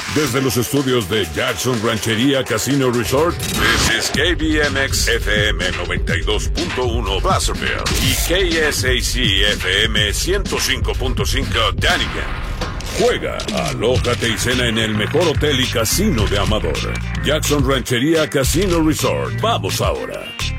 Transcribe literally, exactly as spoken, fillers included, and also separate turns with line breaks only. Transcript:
Desde los estudios de Jackson Ranchería Casino Resort, this is K B M X F M noventa y dos punto uno Placerville y K S A C F M ciento cinco punto cinco Dunnigan. Juega, alójate y cena en el mejor hotel y casino de Amador. Jackson Ranchería Casino Resort. Vamos ahora.